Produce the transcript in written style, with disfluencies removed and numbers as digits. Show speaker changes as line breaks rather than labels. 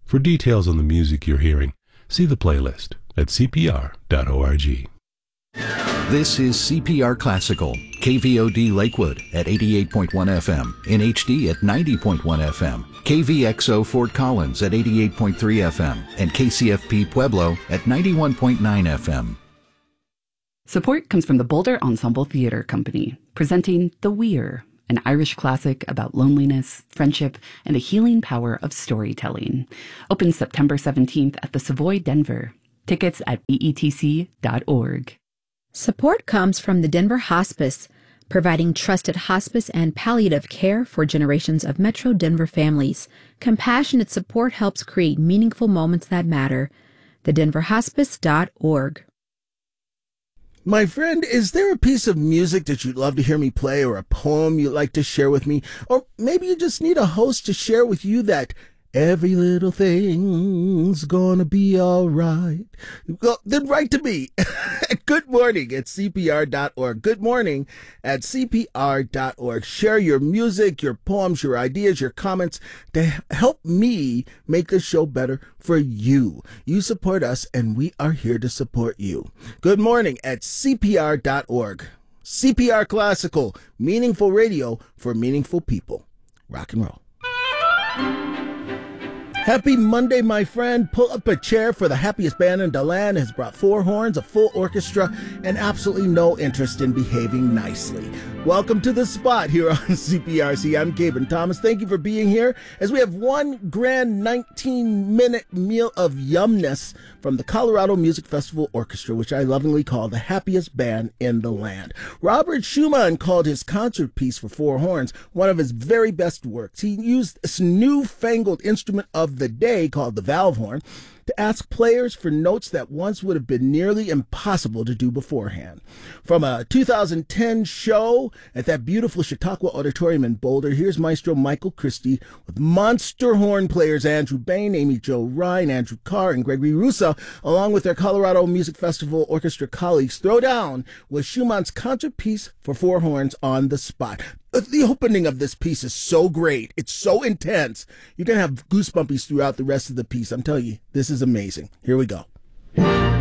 For details on the music you're hearing, see the playlist at cpr.org.
This is CPR Classical, KVOD Lakewood at 88.1 FM, in HD at 90.1 FM, KVXO Fort Collins at 88.3 FM, and KCFP Pueblo at 91.9 FM.
Support comes from the Boulder Ensemble Theatre Company, presenting The Weir, an Irish classic about loneliness, friendship, and the healing power of storytelling. Opens September 17th at the Savoy, Denver. Tickets at betc.org.
Support comes from the Denver Hospice, providing trusted hospice and palliative care for generations of Metro Denver families. Compassionate support helps create meaningful moments that matter. TheDenverHospice.org.
My friend, is there a piece of music that you'd love to hear me play, or a poem you'd like to share with me? Or maybe you just need a host to share with you that every little thing's gonna be all right. Well, then write to me. Good morning at CPR.org. Good morning at CPR.org. Share your music, your poems, your ideas, your comments to help me make the show better for you. You support us, and we are here to support you. Good morning at CPR.org. CPR Classical, meaningful radio for meaningful people. Rock and roll. Happy Monday, my friend. Pull up a chair, for the happiest band in DeLand has brought four horns, a full orchestra, and absolutely no interest in behaving nicely. Welcome to The Spot here on CPRC. I'm Gaben Thomas. Thank you for being here as we have one grand 19-minute meal of yumness from the Colorado Music Festival Orchestra, which I lovingly call the happiest band in the land. Robert Schumann called his concert piece for four horns one of his very best works. He used this newfangled instrument of the day called the valve horn to ask players for notes that once would have been nearly impossible to do beforehand. From a 2010 show at that beautiful Chautauqua Auditorium in Boulder, here's Maestro Michael Christie with monster horn players Andrew Bain, Amy Jo Ryan, Andrew Carr, and Gregory Russo, along with their Colorado Music Festival Orchestra colleagues, throw down with Schumann's concert piece for four horns on the spot. The opening of this piece is so great. It's so intense. You're going to have goosebumpies throughout the rest of the piece. I'm telling you, this is amazing. Here we go.